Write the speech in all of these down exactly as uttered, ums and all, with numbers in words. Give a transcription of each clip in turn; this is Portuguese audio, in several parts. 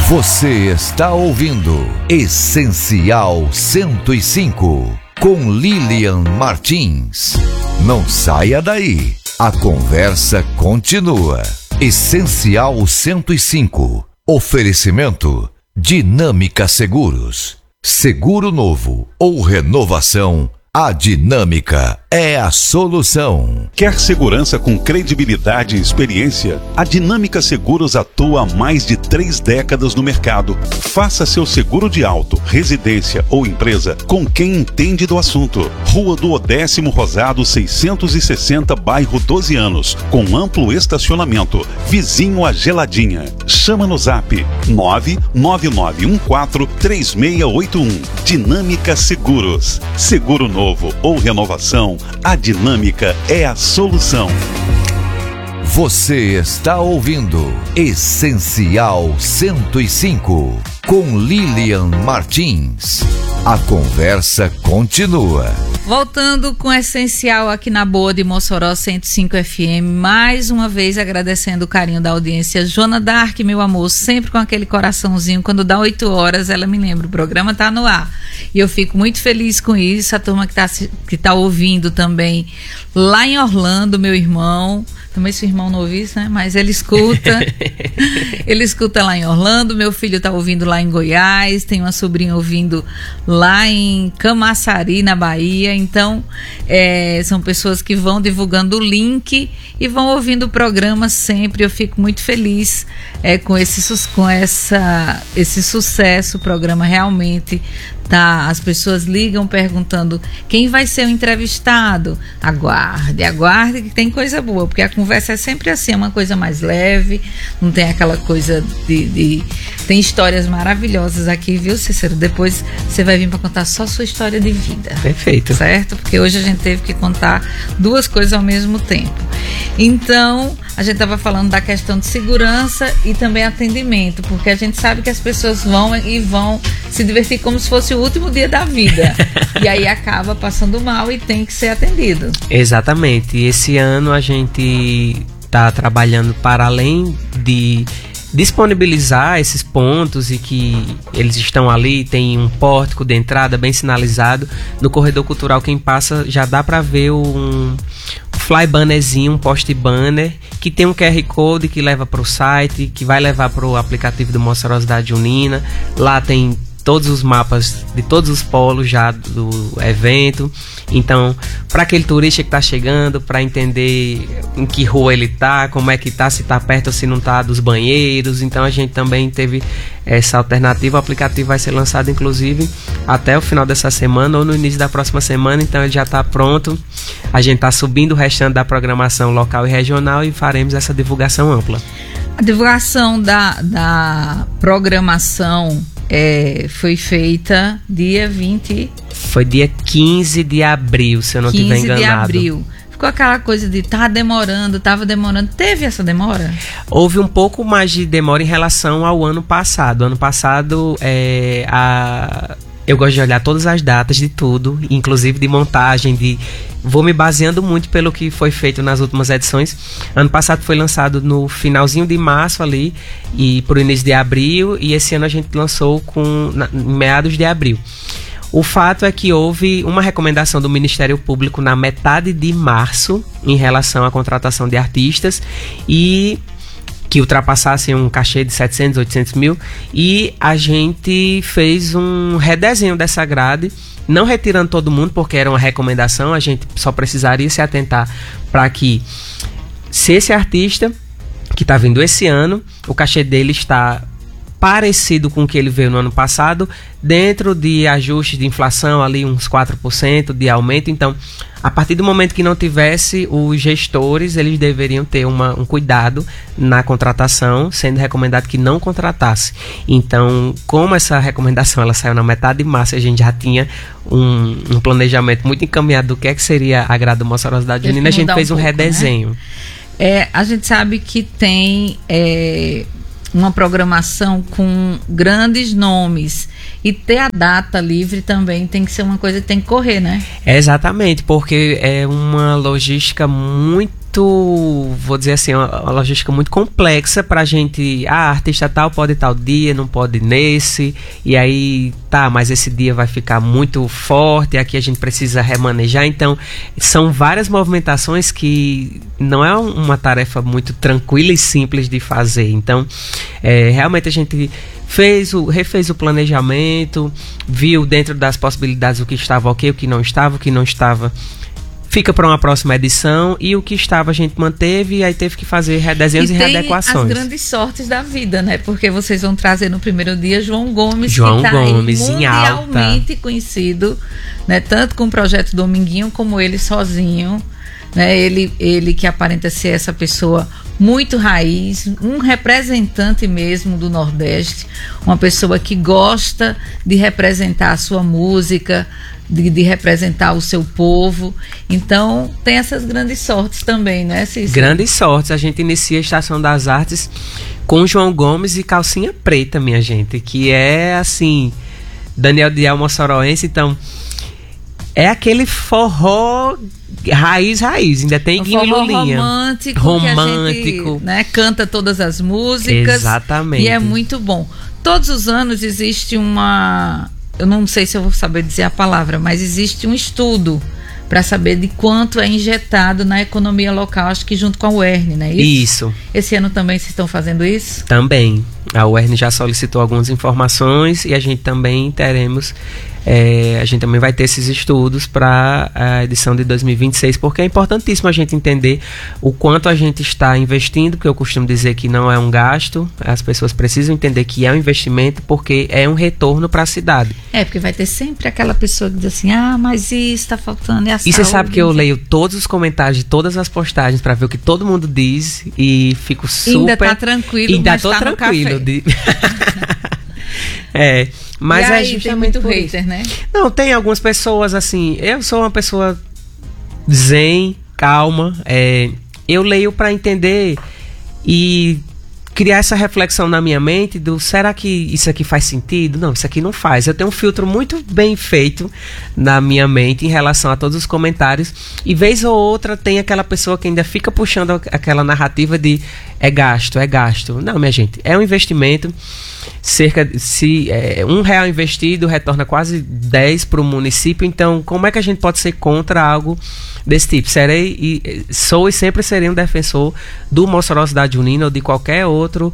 Você está ouvindo Essencial cento e cinco, com Lilian Martins. Não saia daí, a conversa continua. Essencial cento e cinco, oferecimento Dinâmica Seguros. Seguro novo ou renovação, a Dinâmica é a solução. Quer segurança com credibilidade e experiência? A Dinâmica Seguros atua há mais de três décadas no mercado. Faça seu seguro de auto, residência ou empresa com quem entende do assunto. Rua do Odécimo Rosado seiscentos e sessenta, bairro doze anos, com amplo estacionamento, vizinho a Geladinha. Chama no zap nove nove nove um quatro três seis oito um. Dinâmica Seguros. Seguro novo ou renovação, a Dinâmica é a solução. Você está ouvindo Essencial cento e cinco, com Lilian Martins. A conversa continua. Voltando com o Essencial aqui na Boa de Mossoró cento e cinco F M, mais uma vez agradecendo o carinho da audiência. Joana Dark, meu amor, sempre com aquele coraçãozinho, quando dá oito horas ela me lembra, o programa tá no ar. E eu fico muito feliz com isso, a turma que tá, que tá ouvindo também lá em Orlando, meu irmão, também seu irmão não ouviu isso, né? Mas ele escuta, ele escuta lá em Orlando, meu filho tá ouvindo lá em Goiás, tem uma sobrinha ouvindo lá em Camaçari, na Bahia. Então, é, são pessoas que vão divulgando o link e vão ouvindo o programa sempre. Eu fico muito feliz é, com, esse, com essa, esse sucesso. O programa realmente tá. As pessoas ligam perguntando quem vai ser o entrevistado. Aguarde, aguarde que tem coisa boa, porque a conversa é sempre assim, é uma coisa mais leve, não tem aquela coisa de... de tem histórias maravilhosas aqui, viu, Cícero? Depois você vai vir para contar só sua história de vida. Perfeito. Certo? Porque hoje a gente teve que contar duas coisas ao mesmo tempo. Então, a gente estava falando da questão de segurança e também atendimento, porque a gente sabe que as pessoas vão e vão se divertir como se fosse o último dia da vida. E aí acaba passando mal e tem que ser atendido. Exatamente. E esse ano a gente está trabalhando para além de disponibilizar esses pontos e que eles estão ali, tem um pórtico de entrada bem sinalizado. No corredor cultural, quem passa já dá para ver um fly bannerzinho, um post banner que tem um Q R Code que leva para o site, que vai levar para o aplicativo do Mossoró Cidade Junina. Lá tem todos os mapas de todos os polos já do evento. Então, para aquele turista que está chegando, para entender em que rua ele está, como é que está, se está perto ou se não está dos banheiros. Então, a gente também teve essa alternativa. O aplicativo vai ser lançado, inclusive, até o final dessa semana ou no início da próxima semana. Então, ele já está pronto. A gente está subindo o restante da programação local e regional e faremos essa divulgação ampla. A divulgação da, da programação É, foi feita dia vinte... Foi dia quinze de abril, se eu não estiver enganado. quinze de abril. Ficou aquela coisa de tá demorando, tava demorando. Teve essa demora? Houve um pouco mais de demora em relação ao ano passado. Ano passado, é, a... eu gosto de olhar todas as datas de tudo, inclusive de montagem, de... Vou me baseando muito pelo que foi feito nas últimas edições. Ano passado foi lançado no finalzinho de março ali e pro início de abril, e esse ano a gente lançou com na, meados de abril. O fato é que houve uma recomendação do Ministério Público na metade de março em relação à contratação de artistas e que ultrapassassem um cachê de setecentos, oitocentos mil, e a gente fez um redesenho dessa grade, não retirando todo mundo, porque era uma recomendação, a gente só precisaria se atentar para que, se esse artista que está vindo esse ano, o cachê dele está parecido com o que ele veio no ano passado, dentro de ajustes de inflação, ali uns quatro por cento de aumento. Então, a partir do momento que não tivesse, os gestores, eles deveriam ter uma, um cuidado na contratação, sendo recomendado que não contratasse. Então, como essa recomendação ela saiu na metade de março, a gente já tinha um, um planejamento muito encaminhado do que é que seria a grade do Mossoró Cidade Junina, a gente fez um, um pouco, redesenho. Né? É, a gente sabe que tem... É... uma programação com grandes nomes, e ter a data livre também tem que ser uma coisa que tem que correr, né? É exatamente, porque é uma logística muito muito, vou dizer assim, uma, uma logística muito complexa pra gente, ah, artista tal pode tal dia, não pode nesse, e aí, tá, mas esse dia vai ficar muito forte, aqui a gente precisa remanejar, então são várias movimentações que não é uma tarefa muito tranquila e simples de fazer, então é, realmente a gente fez o, refez o planejamento, viu dentro das possibilidades o que estava ok, o que não estava, o que não estava fica para uma próxima edição, e o que estava a gente manteve, e aí teve que fazer redesenhos e, e readequações. As grandes sortes da vida, né? Porque vocês vão trazer no primeiro dia João Gomes, João que tá Gomes, aí mundialmente conhecido, né? Tanto com o projeto Dominguinho como ele sozinho, né? Ele, ele que aparenta ser essa pessoa muito raiz, um representante mesmo do Nordeste, uma pessoa que gosta de representar a sua música, de, de representar o seu povo. Então tem essas grandes sortes também, né, Cícero? Grandes sortes. A gente inicia a Estação das Artes com João Gomes e Calcinha Preta, minha gente, que é assim, Daniel Dial moçoroense, então é aquele forró raiz, raiz, ainda tem Guinho e Lulinha. Romântico, romântico. Que a gente, né, canta todas as músicas. Exatamente. E é muito bom. Todos os anos existe uma, eu não sei se eu vou saber dizer a palavra, mas existe um estudo para saber de quanto é injetado na economia local, acho que junto com a U E R N, né? Isso. Isso. Esse ano também vocês estão fazendo isso? Também. A U E R N já solicitou algumas informações e a gente também teremos, é, a gente também vai ter esses estudos para a edição de dois mil e vinte e seis, porque é importantíssimo a gente entender o quanto a gente está investindo, porque eu costumo dizer que não é um gasto, as pessoas precisam entender que é um investimento, porque é um retorno para a cidade. É, porque vai ter sempre aquela pessoa que diz assim, ah, mas isso está faltando, é a E você sabe que eu leio todos os comentários de todas as postagens para ver o que todo mundo diz e fico super... Ainda tá tranquilo, ainda mas tô tá tranquilo. De... é, mas e é aí, justamente tem muito por hater, isso. né? Não, tem algumas pessoas assim, eu sou uma pessoa zen, calma, é, eu leio para entender e criar essa reflexão na minha mente do, será que isso aqui faz sentido? Não, isso aqui não faz. Eu tenho um filtro muito bem feito na minha mente em relação a todos os comentários, e vez ou outra tem aquela pessoa que ainda fica puxando aquela narrativa de é gasto, é gasto. Não, minha gente, é um investimento. Cerca de se, é, um real investido retorna quase dez para o município, então como é que a gente pode ser contra algo desse tipo? Serei e sou e sempre serei um defensor do Mossoró Cidade Junina ou de qualquer outro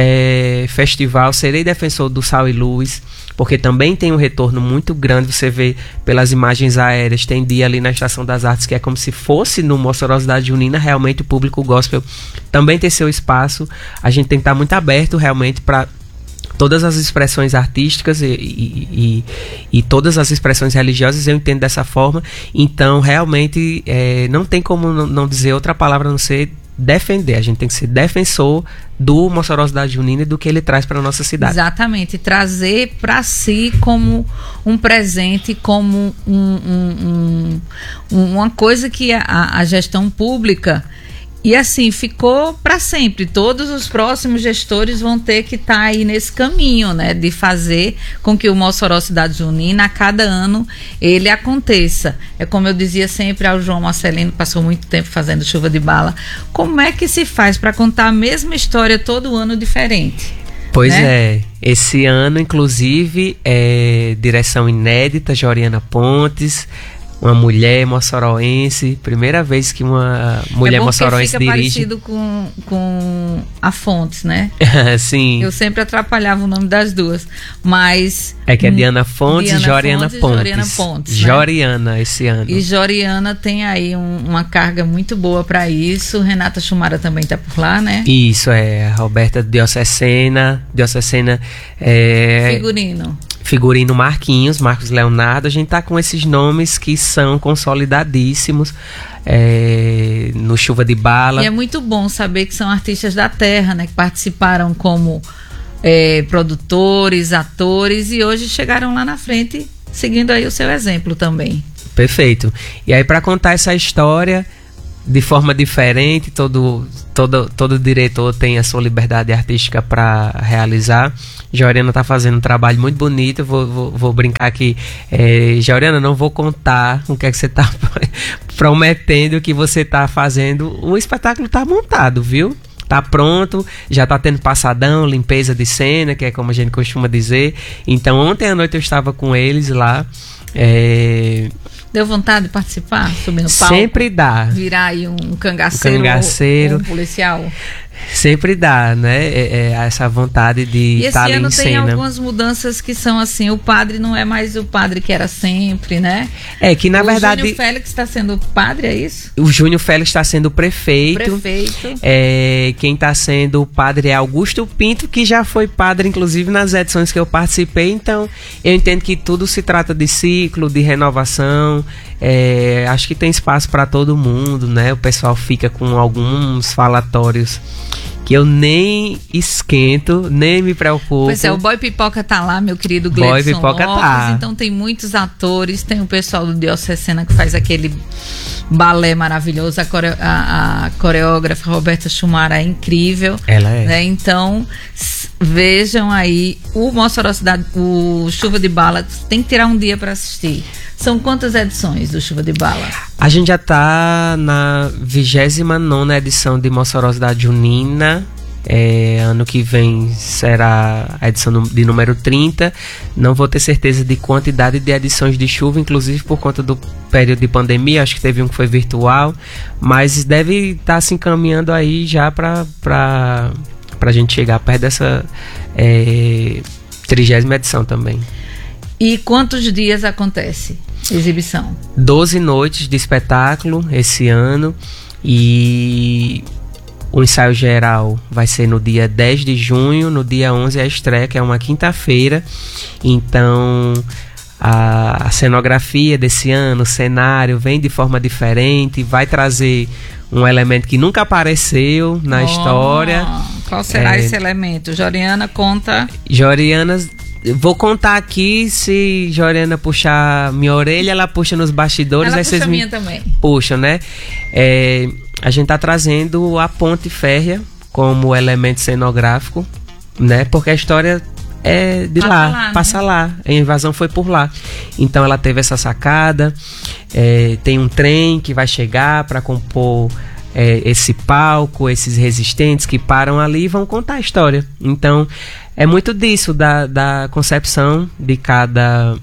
é, festival. Serei defensor do Sal e Luz, porque também tem um retorno muito grande. Você vê pelas imagens aéreas, tem dia ali na Estação das Artes que é como se fosse no Mossoró Cidade Junina. Realmente o público gospel também tem seu espaço. A gente tem que estar muito aberto realmente para todas as expressões artísticas e, e, e, e todas as expressões religiosas. Eu entendo dessa forma. Então realmente é, não tem como não, não dizer outra palavra a não ser defender. A gente tem que ser defensor do Mossoró Cidade Junina e do que ele traz para a nossa cidade. Exatamente, trazer para si como um presente, como um, um, um, uma coisa que a, a gestão pública, e assim, ficou para sempre. Todos os próximos gestores vão ter que estar tá aí nesse caminho, né? De fazer com que o Mossoró Cidade Junina, a cada ano, ele aconteça. É como eu dizia sempre ao João Marcelino, passou muito tempo fazendo Chuva de Bala. Como é que se faz para contar a mesma história todo ano diferente? Pois né? é. Esse ano, inclusive, é direção inédita, Joriana Pontes, uma mulher moçoroense, primeira vez que uma mulher é bom moçoroense fica dirige. Parecido com, com a Fontes, né? Sim. Eu sempre atrapalhava o nome das duas, mas... É que é Diana Fontes Diana e Joriana Fontes, Pontes. Joriana Pontes, né? Joriana esse ano. E Joriana tem aí um, uma carga muito boa para isso. Renata Chumara também tá por lá, né? Isso, é. A Roberta Diocesena. Diocesena é... Figurino. Figurino Marquinhos, Marcos Leonardo. A gente tá com esses nomes que são consolidadíssimos é, no Chuva de Bala. E é muito bom saber que são artistas da terra, né? Que participaram como é, produtores, atores, e hoje chegaram lá na frente seguindo aí o seu exemplo também. Perfeito. E aí, para contar essa história, de forma diferente, todo, todo, todo diretor tem a sua liberdade artística para realizar. Joriana está fazendo um trabalho muito bonito, vou, vou, vou brincar aqui, é, Joriana, não vou contar o que é que você está prometendo que você está fazendo, o espetáculo está montado, viu? Tá pronto, já tá tendo passadão, limpeza de cena, que é como a gente costuma dizer. Então ontem à noite eu estava com eles lá. É... Deu vontade de participar? Subir no palco? Sempre dá. Virar aí um cangaceiro, um, cangaceiro. Ou um policial? Sempre dá, né? É, é essa vontade de estar ali em cena. E esse ano tem algumas mudanças que são assim, o padre não é mais o padre que era sempre, né? É que na o verdade... O Júnior Félix está sendo padre, é isso? O Júnior Félix está sendo prefeito. Prefeito. É, quem está sendo o padre é Augusto Pinto, que já foi padre, inclusive, nas edições que eu participei. Então, eu entendo que tudo se trata de ciclo, de renovação. É, acho que tem espaço para todo mundo, né? O pessoal fica com alguns falatórios que eu nem esquento, nem me preocupo. Pois é, o Boy Pipoca tá lá, meu querido Boy Gleison Pipoca Lopes, tá. Então tem muitos atores, tem o pessoal do Diocesana que faz aquele balé maravilhoso, a, core, a, a coreógrafa Roberta Schumara é incrível. Ela é. Né? Então, s- vejam aí, o Mossoró Cidade, o Chuva de Bala, tem que tirar um dia para assistir. São quantas edições do Chuva de Bala? A gente já tá na vigésima nona edição de Mossoró Cidade Junina. É, ano que vem será a edição de número trinta. Não vou ter certeza de quantidade de edições de chuva, inclusive por conta do período de pandemia. Acho que teve um que foi virtual, mas deve estar tá se encaminhando aí já para para a gente chegar perto dessa é, trigésima edição também. E quantos dias acontece a exibição? doze noites de espetáculo esse ano, e o ensaio geral vai ser no dia dez de junho, no dia onze a estreia, que é uma quinta-feira. Então a, a cenografia desse ano, o cenário vem de forma diferente, vai trazer um elemento que nunca apareceu na oh, história. Qual será é, esse elemento? Joriana conta. Joriana, vou contar aqui, se Joriana puxar minha orelha, ela puxa nos bastidores. Ela aí puxa vocês minha me também. Puxam, né? É, a gente tá trazendo a ponte férrea como elemento cenográfico, né? Porque a história é de passa lá, lá passa né? lá. A invasão foi por lá. Então ela teve essa sacada. É, tem um trem que vai chegar para compor é, esse palco, esses resistentes que param ali e vão contar a história. Então é muito disso, da, da concepção de cada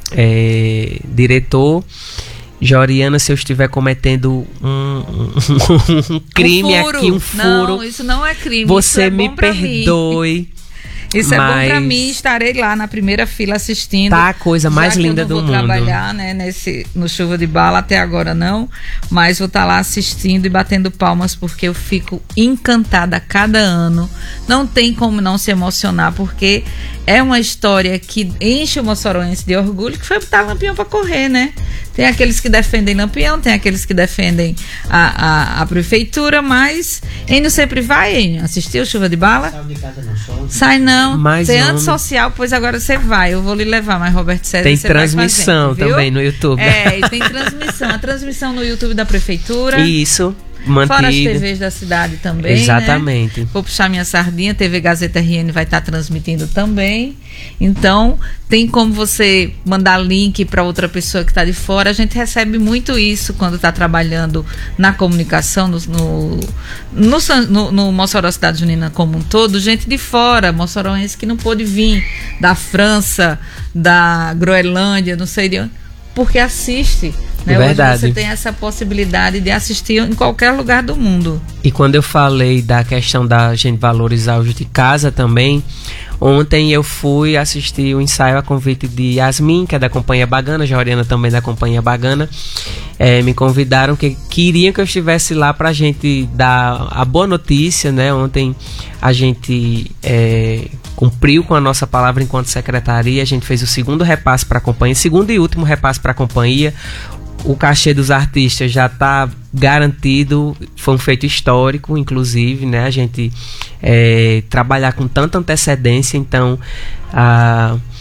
é, diretor. Joriana, se eu estiver cometendo um, um, um crime um furo. aqui, um furo, não, isso não é crime. você isso é me bom pra perdoe. Mim. Isso mas... é bom pra mim, estarei lá na primeira fila assistindo. Tá a coisa mais linda do mundo. Eu não vou trabalhar, né, nesse, no Chuva de Bala até agora não, mas vou estar lá assistindo e batendo palmas porque eu fico encantada a cada ano. Não tem como não se emocionar, porque é uma história que enche o moçoroense de orgulho, que foi botar Lampião pra correr, né? Tem aqueles que defendem Lampião, tem aqueles que defendem a, a, a prefeitura, mas Enio sempre vai, Enio, assistir o Chuva de Bala? Sai de casa não show. Sai não, mais você é homem. antissocial, pois agora você vai, eu vou lhe levar, mas Roberto César tem você transmissão vai fazendo, também no YouTube. É, e tem transmissão, a transmissão no YouTube da prefeitura. Isso, mantida. Fora as T Vs da cidade também, exatamente. Né? Vou puxar minha sardinha, T V Gazeta R N vai estar transmitindo também. Então, tem como você mandar link para outra pessoa que está de fora. A gente recebe muito isso quando está trabalhando na comunicação, no, no, no, no, no Mossoró Cidade Junina como um todo, gente de fora, moçoroense que não pôde vir da França, da Groenlândia, não sei de onde, porque assiste. Né? Verdade. Hoje você tem essa possibilidade de assistir em qualquer lugar do mundo. E quando eu falei da questão da gente valorizar o de casa também, ontem eu fui assistir o ensaio a convite de Yasmin, que é da Companhia Bagana, Joriana também da Companhia Bagana. É, me convidaram, que queriam que eu estivesse lá pra gente dar a boa notícia, né? Ontem a gente é, cumpriu com a nossa palavra enquanto secretaria, a gente fez o segundo repasse para a companhia, segundo e último repasse para a companhia. O cachê dos artistas já está garantido, foi um feito histórico, inclusive, né? A gente é, trabalhar com tanta antecedência, então a,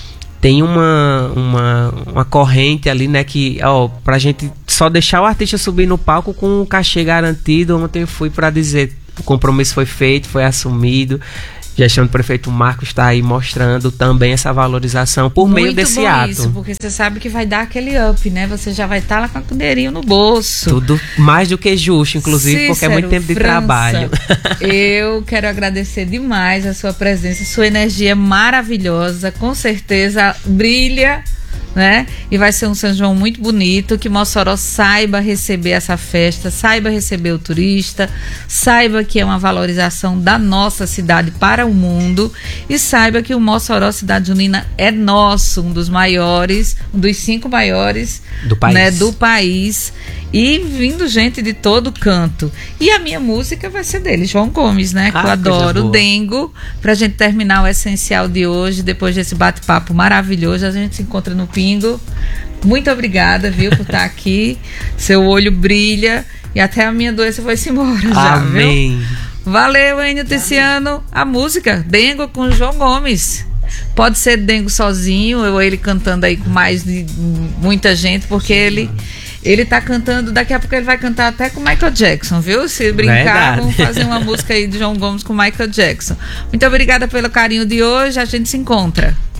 tem uma, uma, uma corrente ali, né, que, ó, pra gente só deixar o artista subir no palco com o cachê garantido. Ontem eu fui pra dizer, o compromisso foi feito, foi assumido. Gestão do prefeito Marcos está aí mostrando também essa valorização por Muito meio desse bom ato. Isso, porque você sabe que vai dar aquele up, né? Você já vai estar tá lá com o dinheirinho no bolso. Tudo mais do que justo, inclusive, Cícero, porque é muito tempo de França, trabalho. Eu quero agradecer demais a sua presença, sua energia maravilhosa, com certeza brilha, né? E vai ser um São João muito bonito, que Mossoró saiba receber essa festa, saiba receber o turista, saiba que é uma valorização da nossa cidade para o mundo e saiba que o Mossoró Cidade Junina é nosso, um dos maiores, um dos cinco maiores do país, né, do país. E vindo gente de todo canto. E a minha música vai ser dele, João Gomes, né? Que ah, eu adoro, Dengo. Pra gente terminar o essencial de hoje, depois desse bate-papo maravilhoso, a gente se encontra no Pingo. Muito obrigada, viu, por estar aqui. Seu olho brilha e até a minha doença foi-se embora já, Amém. Viu? Valeu, Enio Ticiano. A música, Dengo com João Gomes. Pode ser Dengo sozinho, ou ele cantando aí com mais de muita gente, porque ele... Ele tá cantando, daqui a pouco ele vai cantar até com Michael Jackson, viu? Se brincar, Verdade. Vamos fazer uma música aí de João Gomes com Michael Jackson. Muito obrigada pelo carinho de hoje, a gente se encontra.